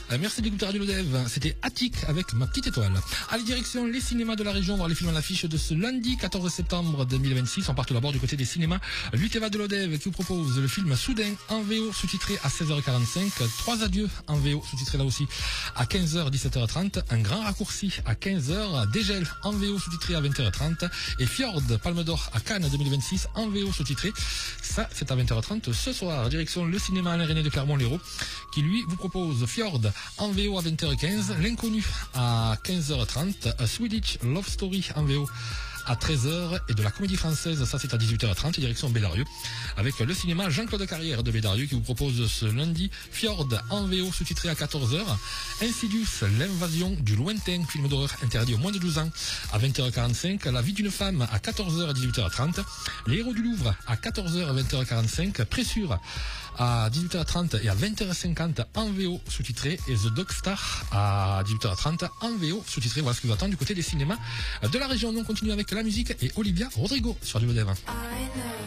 Merci d'écouter Radio Lodève. C'était Attic avec Ma Petite Étoile. Allez, direction les cinémas de la région, voir les films à l'affiche de ce lundi 14 septembre 2026. On part tout d'abord du côté des cinémas L'Uteva de Lodève qui vous propose le film Soudain en VO sous-titré à 16h45, Trois adieux en VO sous-titré là aussi à 15h 17h30, Un grand raccourci à 15h, Dégel en VO sous-titré à 20h30 et Fjord Palme d'Or à Cannes 2026 en VO sous-titré. Ça, c'est à 20h30 ce soir. Direction le cinéma Alain René de Clermont-Lérault qui lui vous propose Fjord en VO à 20h15, L'Inconnu à 15h30, A Swedish Love Story en VO à 13h et de la comédie française, ça c'est à 18h30, direction Bédarieux, avec le cinéma Jean-Claude Carrière de Bédarieux qui vous propose ce lundi Fjord en VO sous-titré à 14h, Insidious, L'invasion du lointain, film d'horreur interdit aux moins de 12 ans à 20h45, La vie d'une femme à 14h à 18h30, Les héros du Louvre à 14h à 20h45, Pressure à 18h30 et à 20h50 en VO sous-titré et The Dog Star à 18h30 en VO sous-titré. Voilà ce que vous attendez du côté des cinémas de la région. Nous on continue avec la musique et Olivia Rodrigo sur du Lodève.